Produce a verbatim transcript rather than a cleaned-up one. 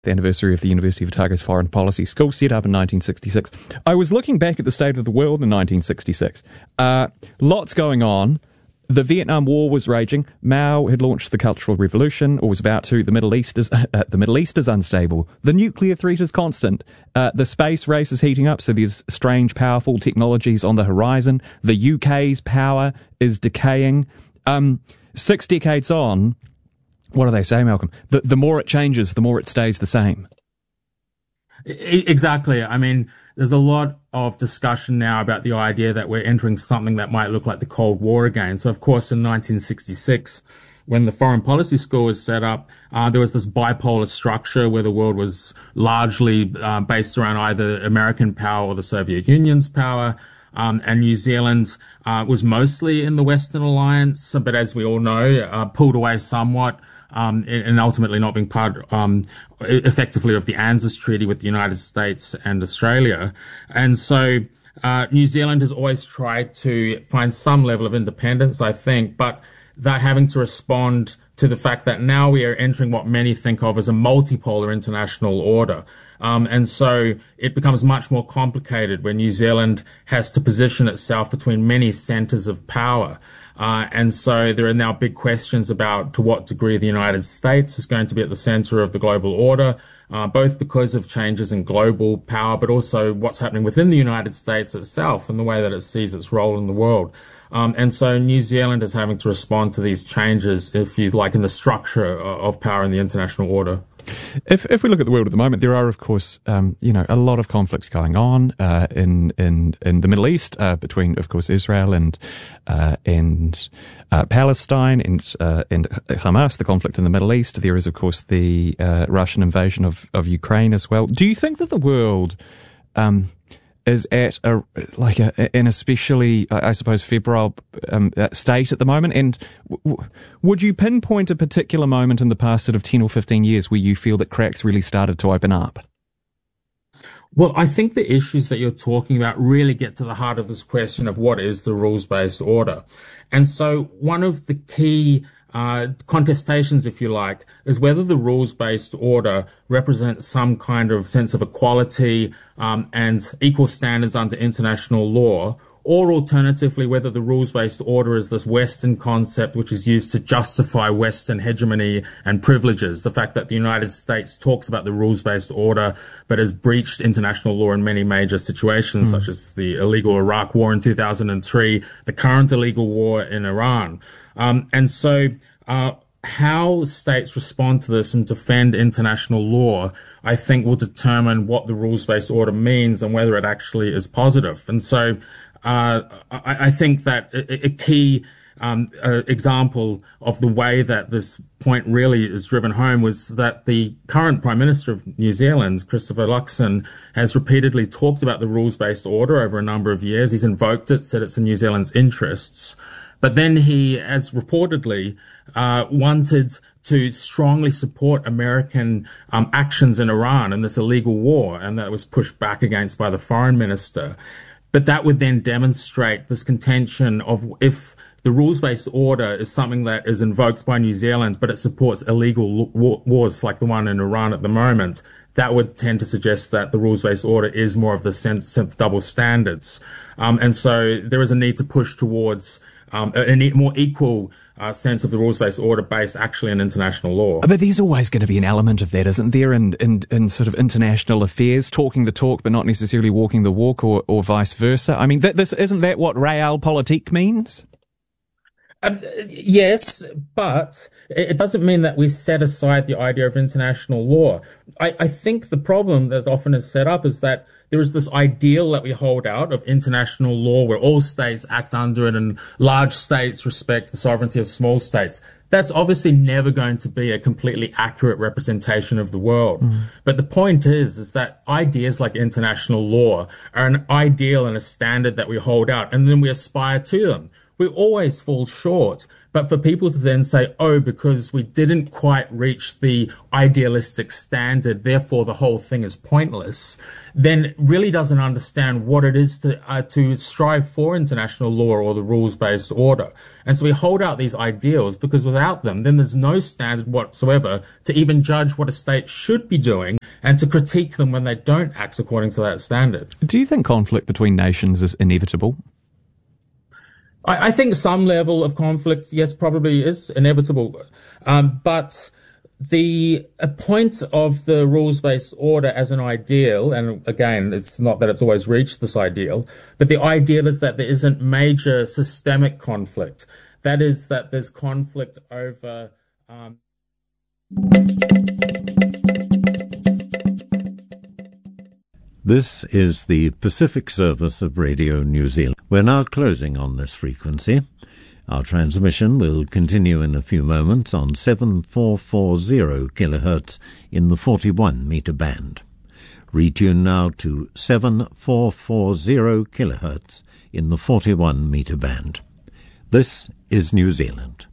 the anniversary of the University of Otago's Foreign Policy School, set up in nineteen sixty-six. I was looking back at the state of the world in nineteen sixty-six. Uh, lots going on. The Vietnam War was raging. Mao had launched the Cultural Revolution, or was about to. The Middle East is uh, the Middle East is unstable. The nuclear threat is constant. Uh, the space race is heating up. So there's strange, powerful technologies on the horizon. The U K's power is decaying. Um, six decades on, what do they say, Malcolm? The the more it changes, the more it stays the same. Exactly. I mean, there's a lot of discussion now about the idea that we're entering something that might look like the Cold War again. So, of course, in nineteen sixty-six, when the Foreign Policy School was set up, uh, there was this bipolar structure where the world was largely uh, based around either American power or the Soviet Union's power. Um, and New Zealand uh, was mostly in the Western Alliance, but as we all know, uh, pulled away somewhat. Um, and ultimately not being part, um, effectively of the ANZUS Treaty with the United States and Australia. And so, uh, New Zealand has always tried to find some level of independence, I think, but they're having to respond to the fact that now we are entering what many think of as a multipolar international order. Um, and so it becomes much more complicated when New Zealand has to position itself between many centers of power. Uh, and so there are now big questions about to what degree the United States is going to be at the center of the global order, uh, both because of changes in global power, but also what's happening within the United States itself and the way that it sees its role in the world. Um, and so New Zealand is having to respond to these changes, if you like, in the structure of power in the international order. If if we look at the world at the moment, there are, of course, um, you know, a lot of conflicts going on uh, in in in the Middle East uh, between, of course, Israel and uh, and uh, Palestine and uh, and Hamas. The conflict in the Middle East. There is, of course, the uh, Russian invasion of of Ukraine as well. Do you think that the world um, is at a like a, an especially, I suppose, febrile um, state at the moment? And w- would you pinpoint a particular moment in the past sort of ten or fifteen years where you feel that cracks really started to open up? Well, I think the issues that you're talking about really get to the heart of this question of what is the rules-based order. And so one of the key Uh, contestations, if you like, is whether the rules-based order represents some kind of sense of equality um, and equal standards under international law, or alternatively, whether the rules-based order is this Western concept which is used to justify Western hegemony and privileges. The fact that the United States talks about the rules-based order but has breached international law in many major situations, mm. such as the illegal Iraq War in two thousand three, the current illegal war in Iran. Um, and so, uh, how states respond to this and defend international law, I think, will determine what the rules-based order means and whether it actually is positive. And so, uh, I, I think that a, a key, um, uh, example of the way that this point really is driven home was that the current Prime Minister of New Zealand, Christopher Luxon, has repeatedly talked about the rules-based order over a number of years. He's invoked it, said it's in New Zealand's interests. But then he, as reportedly, uh, wanted to strongly support American um, actions in Iran in this illegal war, and that was pushed back against by the foreign minister. But that would then demonstrate this contention of if the rules-based order is something that is invoked by New Zealand, but it supports illegal wars like the one in Iran at the moment, that would tend to suggest that the rules-based order is more of the sense of double standards. Um, and so there is a need to push towards Um, a more equal uh, sense of the rules-based order based actually in international law. But there's always going to be an element of that, isn't there, in, in, in sort of international affairs, talking the talk but not necessarily walking the walk, or, or vice versa? I mean, that, this isn't that what realpolitik means? Um, yes, but it doesn't mean that we set aside the idea of international law. I, I think the problem that often is set up is that there is this ideal that we hold out of international law where all states act under it and large states respect the sovereignty of small states. That's obviously never going to be a completely accurate representation of the world. Mm. But the point is, is that ideas like international law are an ideal and a standard that we hold out, and then we aspire to them. We always fall short But for people to then say, oh, because we didn't quite reach the idealistic standard, therefore the whole thing is pointless, then really doesn't understand what it is to uh, to strive for international law or the rules-based order. And so we hold out these ideals because without them, then there's no standard whatsoever to even judge what a state should be doing and to critique them when they don't act according to that standard. Do you think conflict between nations is inevitable? I, I think some level of conflict, yes, probably is inevitable. Um, but the a point of the rules-based order as an ideal, and again, it's not that it's always reached this ideal, but the ideal is that there isn't major systemic conflict. That is, that there's conflict over... Um This is the Pacific service of Radio New Zealand. We're now closing on this frequency. Our transmission will continue in a few moments on seven four four zero kilohertz in the forty-one meter band. Retune now to seven four four zero kilohertz in the forty-one meter band. This is New Zealand.